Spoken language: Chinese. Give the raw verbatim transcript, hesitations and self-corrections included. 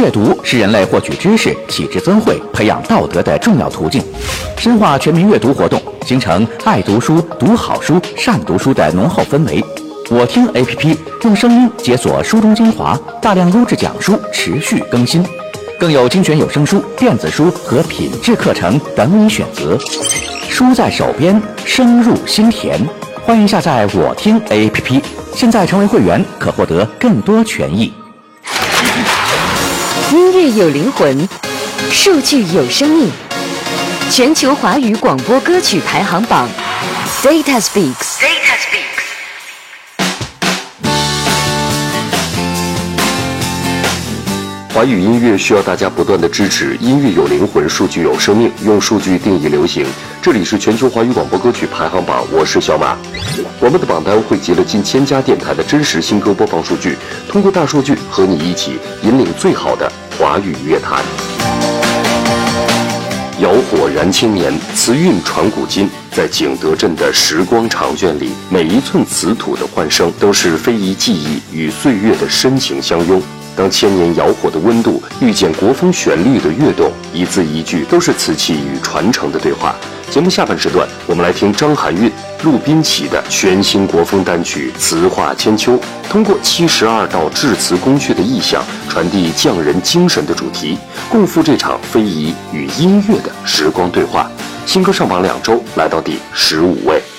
阅读是人类获取知识、启智增慧、培养道德的重要途径。深化全民阅读活动，形成爱读书、读好书、善读书的浓厚氛围。我听 A P P 用声音解锁书中精华，大量优质讲书持续更新，更有精选有声书、电子书和品质课程等你选择。书在手边，声入心田。欢迎下载我听 A P P， 现在成为会员可获得更多权益。 音乐有灵魂，数据有生命。全球华语广播歌曲排行榜 Data Speaks。Data Speaks。 华语音乐需要大家不断的支持，音乐有灵魂，数据有生命，用数据定义流行。这里是全球华语广播歌曲排行榜，我是小马。我们的榜单汇集了近千家电台的真实新歌播放数据，通过大数据和你一起引领最好的华语乐坛。窑火燃千年，瓷韵传古今。在景德镇的时光长卷里，每一寸瓷土的欢声，都是非遗技艺与岁月的深情相拥。当千年窑火的温度遇见国风旋律的跃动，一字一句都是瓷器与传承的对话。节目下半时段，我们来听张含韵、陆滨奇的全新国风单曲《词话千秋》，通过七十二道制词工序的意象，传递匠人精神的主题，共赴这场非遗与音乐的时光对话。新歌上榜两周，来到第十五位。